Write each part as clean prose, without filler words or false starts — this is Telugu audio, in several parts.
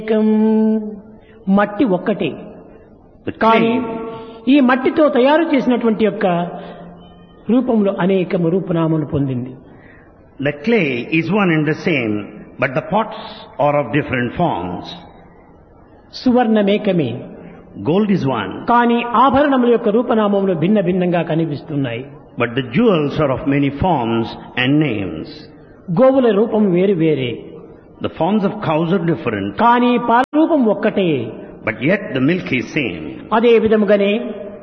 ఏకం మట్టి ఒక్కటే The కానీ clay, ఈ మట్టితో తయారు చేసినటువంటి యొక్క రూపంలో అనేక రూపనామములు పొందింది. the clay is one and the same, but the pots are of different forms. సువర్ణమేకమే Gold is one, కానీ ఆభరణముల యొక్క రూపనామములు భిన్న భిన్నంగా కనిపిస్తున్నాయి. but the jewels are of many forms and names. గోవుల రూపం వేరు వేరే The forms of cows are different, కానీ పాల రూపం ఒక్కటే. but yet the milk is same. అదే విధముగానే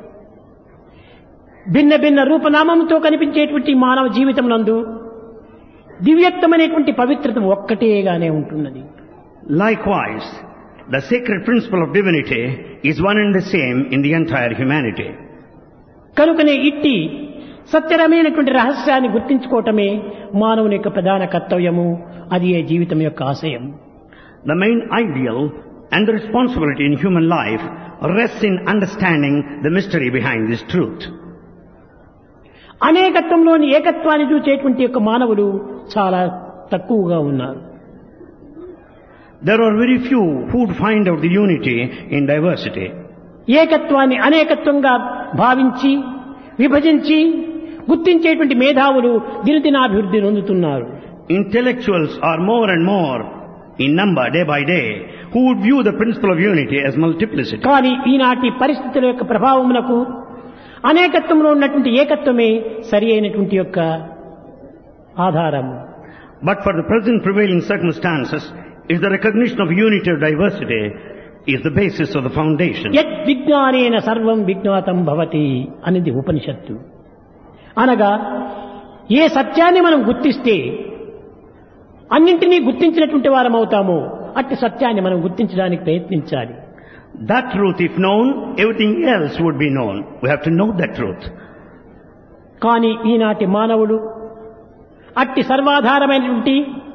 భిన్న భిన్న రూపనామంతో కనిపించేటువంటి మానవ జీవితం నందు దివ్యత్వమైనటువంటి పవిత్రత ఒక్కటేగానే ఉంటున్నది. Likewise, the sacred principle of divinity is one and the same in the entire humanity. కనుకనే ఇట్టి సత్యరమైనటువంటి రహస్యాన్ని గుర్తించుకోవటమే మానవుని యొక్క ప్రధాన కర్తవ్యము. అది ఏ జీవితం యొక్క ఆశయం. The main ideal and the responsibility in human life rests in understanding the mystery behind this truth. అనేకత్వంలోని ఏకత్వాన్ని చూచేటువంటి యొక్క మానవులు చాలా తక్కువగా ఉన్నారు. There are very few who would find out the unity in diversity. ఏకత్వాన్ని అనేకత్వంగా భావించి విభజించి గుర్తించేటువంటి మేధావులు దినదినాభివృద్ధి నొందుతున్నారు. Intellectuals are more and more in number day by day who would view the principle of unity as multiplicity. కానీ ఈనాటి పరిస్థితుల యొక్క ప్రభావమునకు అనేకత్వంలో ఉన్నటువంటి ఏకత్వమే సరి అయినటువంటి యొక్క ఆధారం. But for the present prevailing circumstances, is the recognition of unity or diversity is the basis of the foundation. యత్ విజ్ఞానేన సర్వం విజ్ఞాతం భవతి అనేది ఉపనిషత్తు. అనగా ఏ సత్యాన్ని మనం గుర్తిస్తే అన్నింటినీ గుర్తించినటువంటి వారం అవుతామో అట్టి సత్యాన్ని మనం గుర్తించడానికి ప్రయత్నించాలి. That truth, if known, everything else would be known. We have to know that truth. కానీ ఈనాటి మానవుడు అట్టి సర్వాధారమైనటువంటి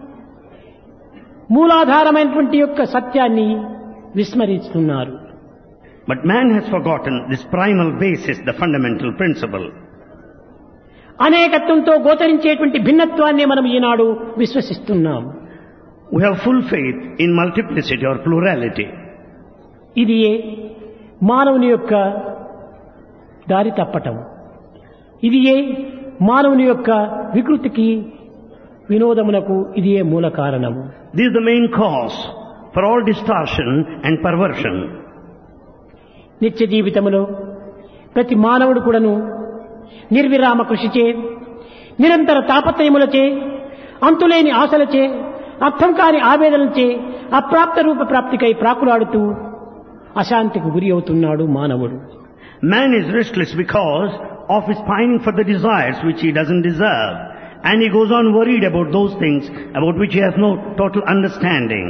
మూలాధారమైనటువంటి యొక్క సత్యాన్ని విస్మరిస్తున్నారు. But man has forgotten this primal basis, the fundamental principle. అనేకత్వంతో గోచరించేటువంటి భిన్నత్వాన్ని మనం ఈనాడు విశ్వసిస్తున్నాం. We have full faith in multiplicity or plurality. ఇది మానవుని యొక్క దారి తప్పటం. ఇది మానవుని యొక్క వికృతికి వినోదమునకు ఇది మూల కారణము. This is the main cause for all distortion and perversion. నిత్య జీవితములో ప్రతి మానవుడు కూడాను నిర్విరామ కృషిచే నిరంతర తాపత్రయములచే అంతులేని ఆశలచే అర్థం కాని ఆవేదనలచే అప్రాప్త రూప ప్రాప్తికై ప్రాకులాడుతూ అశాంతికి గురి అవుతున్నాడు మానవుడు. Man is restless because of his pining for the desires which he doesn't deserve, and he goes on worried about those things about which he has no total understanding.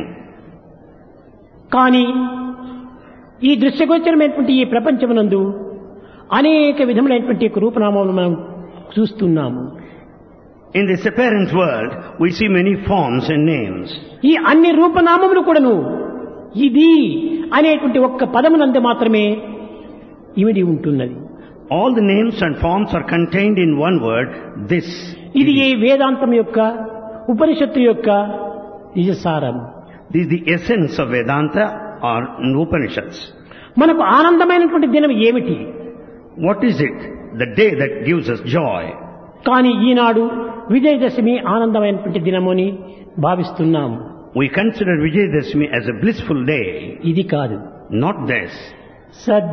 కానీ ఈ దృశ్యగోచరమైనటువంటి ఈ ప్రపంచమునందు అనేక విధములైనటువంటి రూపనామాలను మనం చూస్తున్నాము. In this apparent world, we see many forms and names. ఈ అన్ని రూపనామములు కూడాను ఇది అనేటువంటి ఒక్క పదమునందు మాత్రమే ఇమిడి ఉంటున్నది. All the names and forms are contained in one word, this. ఇది ఈ వేదాంతం యొక్క ఉపనిషత్తు యొక్క నిజసారం. This is the essence of Vedanta or Upanishads. మనకు ఆనందమైనటువంటి దినం ఏమిటి? What is it? The day that gives us joy. కానీ ఈనాడు విజయదశమి ఆనందమైనటువంటి దినమని భావిస్తున్నాము. We consider Vijayadashmi as a blissful day. ఇది కాదు. Not this.